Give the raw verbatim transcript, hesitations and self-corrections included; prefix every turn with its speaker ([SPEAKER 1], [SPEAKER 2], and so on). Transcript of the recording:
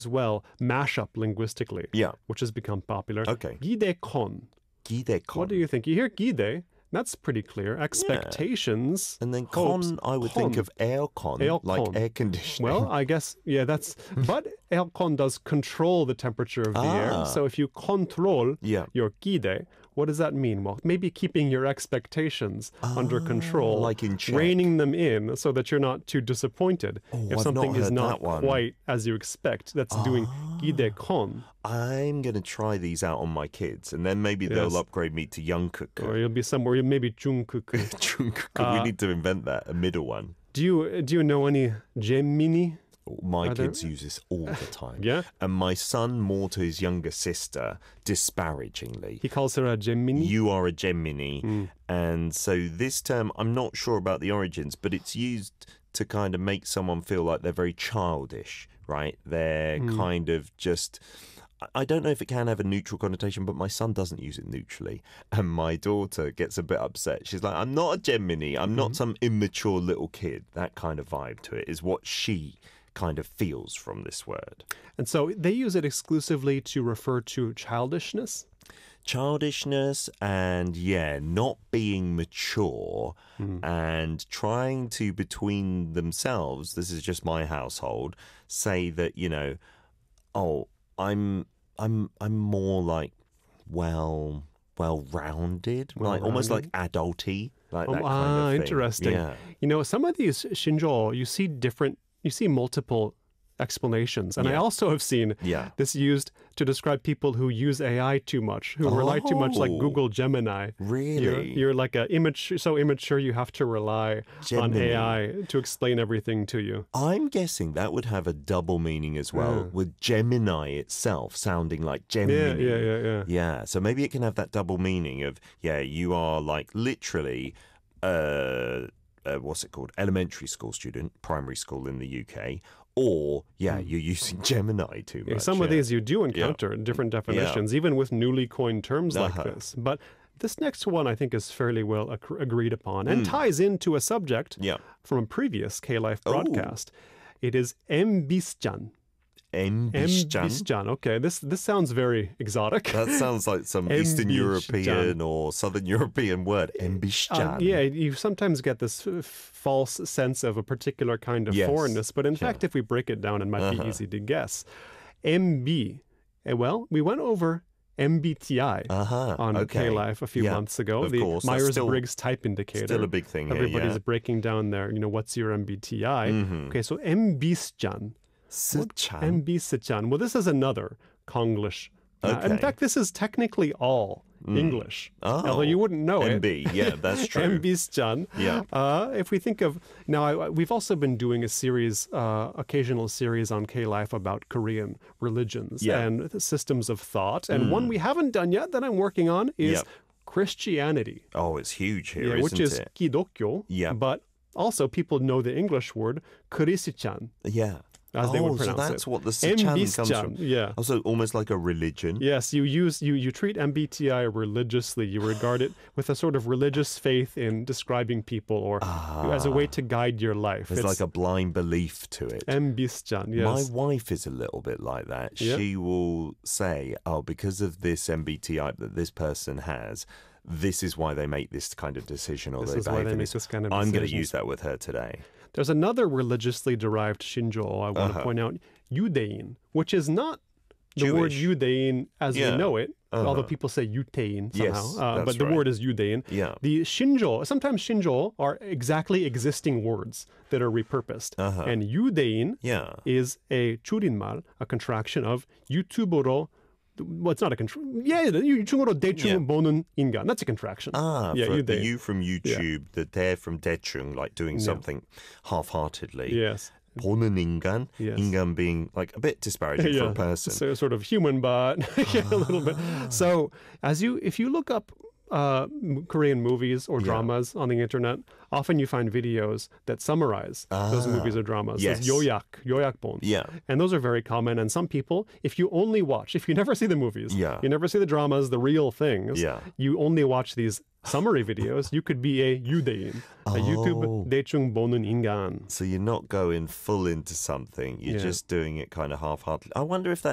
[SPEAKER 1] as well mash up linguistically,
[SPEAKER 2] Yeah.
[SPEAKER 1] which has become popular.
[SPEAKER 2] Okay.
[SPEAKER 1] Gidekon.
[SPEAKER 2] Gidekon.
[SPEAKER 1] What do you think? You hear gide, that's pretty clear. Expectations.
[SPEAKER 2] And then
[SPEAKER 1] hopes,
[SPEAKER 2] con, I would
[SPEAKER 1] kon.
[SPEAKER 2] think of aircon,
[SPEAKER 1] Aircon.
[SPEAKER 2] like air conditioning.
[SPEAKER 1] Well, I guess, yeah, that's, but aircon does control the temperature of the
[SPEAKER 2] Ah.
[SPEAKER 1] air. So if you control
[SPEAKER 2] Yeah.
[SPEAKER 1] your gide, what does that mean? Well, maybe keeping your expectations under control,
[SPEAKER 2] like in check.
[SPEAKER 1] reining them in so that you're not too disappointed
[SPEAKER 2] Oh,
[SPEAKER 1] if
[SPEAKER 2] I've
[SPEAKER 1] something
[SPEAKER 2] not
[SPEAKER 1] is
[SPEAKER 2] heard
[SPEAKER 1] not
[SPEAKER 2] that one.
[SPEAKER 1] quite as you expect. That's doing gide kon.
[SPEAKER 2] I'm going to try these out on my kids, and then maybe
[SPEAKER 1] Yes.
[SPEAKER 2] they'll upgrade me to young
[SPEAKER 1] Or
[SPEAKER 2] kuku.
[SPEAKER 1] you'll be somewhere, maybe jungkuku.
[SPEAKER 2] we need to invent that, a middle one.
[SPEAKER 1] Do you do you know any Gemini?
[SPEAKER 2] My
[SPEAKER 1] Are there-
[SPEAKER 2] kids use this all the time.
[SPEAKER 1] Yeah?
[SPEAKER 2] And my son, more to his younger sister, disparagingly.
[SPEAKER 1] He calls her a Gemini.
[SPEAKER 2] You are a Gemini.
[SPEAKER 1] Hmm.
[SPEAKER 2] And so this term, I'm not sure about the origins, but it's used to kind of make someone feel like they're very childish, right? They're
[SPEAKER 1] Hmm.
[SPEAKER 2] kind of just... I don't know if it can have a neutral connotation, but my son doesn't use it neutrally. And my daughter gets a bit upset. She's like, I'm not a Gemini. I'm not some immature little kid. That kind of vibe to it is what she kind of feels from this word.
[SPEAKER 1] And so they use it exclusively to refer to childishness.
[SPEAKER 2] Childishness and, yeah, not being mature and trying to, between themselves, this is just my household, say that, you know, oh, I'm I'm I'm more like well well rounded, like almost like adulty, like
[SPEAKER 1] Oh,
[SPEAKER 2] that kind
[SPEAKER 1] ah,
[SPEAKER 2] of thing.
[SPEAKER 1] interesting.
[SPEAKER 2] Yeah.
[SPEAKER 1] You know, some of these shinjo, you see different, you see multiple explanations. And I
[SPEAKER 2] Yeah.
[SPEAKER 1] also have seen
[SPEAKER 2] Yeah.
[SPEAKER 1] this used to describe people who use A I too much, who rely too much like
[SPEAKER 2] Oh.
[SPEAKER 1] Google Gemini.
[SPEAKER 2] Really?
[SPEAKER 1] You're, you're like a immature, so immature you have to rely on
[SPEAKER 2] Gemini.
[SPEAKER 1] A I to explain everything to you.
[SPEAKER 2] I'm guessing that would have a double meaning as well,
[SPEAKER 1] Yeah.
[SPEAKER 2] with Gemini itself sounding like
[SPEAKER 1] Yeah,
[SPEAKER 2] Gemini.
[SPEAKER 1] yeah, yeah, yeah.
[SPEAKER 2] Yeah, so maybe it can have that double meaning of, yeah, you are like literally, uh, uh, what's it called? Elementary school student, primary school in the U K. Or, yeah, you're using Gemini too
[SPEAKER 1] Yeah,
[SPEAKER 2] much.
[SPEAKER 1] some of
[SPEAKER 2] yeah.
[SPEAKER 1] these you do encounter in different definitions, even with newly coined terms like
[SPEAKER 2] Uh-huh.
[SPEAKER 1] this. But this next one I think is fairly well ac- agreed upon and ties into a subject
[SPEAKER 2] Yeah.
[SPEAKER 1] from a previous K-Life
[SPEAKER 2] Oh.
[SPEAKER 1] broadcast. It is embisjan.
[SPEAKER 2] Embisjan.
[SPEAKER 1] Embisjan. Okay, this this sounds very exotic.
[SPEAKER 2] That sounds like some Eastern
[SPEAKER 1] Embisjan.
[SPEAKER 2] European or Southern European word. Embisjan.
[SPEAKER 1] Uh, yeah, you sometimes get this f- false sense of a particular kind of
[SPEAKER 2] Yes.
[SPEAKER 1] foreignness, but in
[SPEAKER 2] Yeah.
[SPEAKER 1] fact, if we break it down, it might
[SPEAKER 2] Uh-huh.
[SPEAKER 1] be easy to guess. M B. Eh, well, we went over M B T I
[SPEAKER 2] Uh-huh.
[SPEAKER 1] on
[SPEAKER 2] okay.
[SPEAKER 1] K-Life a few
[SPEAKER 2] Yeah,
[SPEAKER 1] months ago.
[SPEAKER 2] of
[SPEAKER 1] the
[SPEAKER 2] course. That's
[SPEAKER 1] Myers-Briggs type indicator.
[SPEAKER 2] Still a big thing here,
[SPEAKER 1] Everybody's
[SPEAKER 2] yeah.
[SPEAKER 1] breaking down there, you know, what's your M B T I?
[SPEAKER 2] Mhm.
[SPEAKER 1] Okay, so Mbisjan.
[SPEAKER 2] Sichan.
[SPEAKER 1] Mbisjan. Well, this is another Konglish. Uh, in
[SPEAKER 2] Okay.
[SPEAKER 1] fact, this is technically all English.
[SPEAKER 2] Oh.
[SPEAKER 1] Although you wouldn't know
[SPEAKER 2] M
[SPEAKER 1] it.
[SPEAKER 2] B, yeah, that's true.
[SPEAKER 1] Mbisjan.
[SPEAKER 2] Yeah.
[SPEAKER 1] Uh, if we think of now, I, we've also been doing a series, uh, occasional series on K-Life about Korean religions
[SPEAKER 2] Yeah.
[SPEAKER 1] and the systems of thought. And one we haven't done yet that I'm working on is
[SPEAKER 2] Yep.
[SPEAKER 1] Christianity,
[SPEAKER 2] Oh, it's huge here,
[SPEAKER 1] yeah,
[SPEAKER 2] isn't
[SPEAKER 1] which is
[SPEAKER 2] it?
[SPEAKER 1] Kidokyo.
[SPEAKER 2] Yeah.
[SPEAKER 1] But also people know the English word Christian,
[SPEAKER 2] Yeah.
[SPEAKER 1] as
[SPEAKER 2] oh,
[SPEAKER 1] they would
[SPEAKER 2] so
[SPEAKER 1] pronounce
[SPEAKER 2] that's
[SPEAKER 1] it.
[SPEAKER 2] what the Sichan comes
[SPEAKER 1] Mbisjan,
[SPEAKER 2] from.
[SPEAKER 1] yeah.
[SPEAKER 2] Also, almost like a religion.
[SPEAKER 1] Yes, you use you you treat M B T I religiously. You regard it with a sort of religious faith in describing people, or as a way to guide your life.
[SPEAKER 2] There's like a blind belief to it.
[SPEAKER 1] Mbisjan, yes.
[SPEAKER 2] My wife is a little bit like that.
[SPEAKER 1] Yeah.
[SPEAKER 2] She will say, oh, because of this M B T I that this person has, this is why they make this kind of decision or
[SPEAKER 1] This
[SPEAKER 2] they
[SPEAKER 1] is why
[SPEAKER 2] behave
[SPEAKER 1] they
[SPEAKER 2] in
[SPEAKER 1] make this kind of
[SPEAKER 2] I'm going to
[SPEAKER 1] decisions.
[SPEAKER 2] use that with her today.
[SPEAKER 1] There's another religiously derived shinjo I want to
[SPEAKER 2] Uh-huh.
[SPEAKER 1] point out, yudein, which is not the word
[SPEAKER 2] Jewish.
[SPEAKER 1] yudein as
[SPEAKER 2] Yeah.
[SPEAKER 1] we know it, although
[SPEAKER 2] Uh-huh.
[SPEAKER 1] people say yutein somehow.
[SPEAKER 2] Yes,
[SPEAKER 1] uh,
[SPEAKER 2] that's
[SPEAKER 1] but the
[SPEAKER 2] right.
[SPEAKER 1] word is yudein.
[SPEAKER 2] Yeah.
[SPEAKER 1] The shinjo, sometimes shinjo are exactly existing words that are repurposed.
[SPEAKER 2] Uh-huh.
[SPEAKER 1] And yudein
[SPEAKER 2] Yeah.
[SPEAKER 1] is a churinmal, a contraction of 유튜브로. Well, it's not a contraction. Yeah, 유튜브로 대충
[SPEAKER 2] Yeah.
[SPEAKER 1] 보는 인간. That's a contraction.
[SPEAKER 2] Ah,
[SPEAKER 1] yeah,
[SPEAKER 2] for the
[SPEAKER 1] 유대인.
[SPEAKER 2] you from YouTube, the dare from Dechung, like doing something half-heartedly.
[SPEAKER 1] Yes.
[SPEAKER 2] 보는 인간,
[SPEAKER 1] Yes.
[SPEAKER 2] 인간 being like a bit disparaging for a person.
[SPEAKER 1] So sort of human, but yeah, a little bit. So as you, if you look up uh, m- Korean movies or
[SPEAKER 2] Yeah.
[SPEAKER 1] dramas on the internet, often you find videos that summarize those
[SPEAKER 2] Ah,
[SPEAKER 1] movies or dramas.
[SPEAKER 2] yes.
[SPEAKER 1] As 요약, 요약본.
[SPEAKER 2] Yeah.
[SPEAKER 1] And those are very common. And some people, if you only watch, if you never see the movies,
[SPEAKER 2] Yeah.
[SPEAKER 1] you never see the dramas, the real things,
[SPEAKER 2] Yeah.
[SPEAKER 1] you only watch these summary videos, you could be a 유대인, a YouTube
[SPEAKER 2] Oh.
[SPEAKER 1] 대충 보는 인간.
[SPEAKER 2] So you're not going full into something. You're
[SPEAKER 1] Yeah.
[SPEAKER 2] just doing it kind of half-heartedly. I wonder if that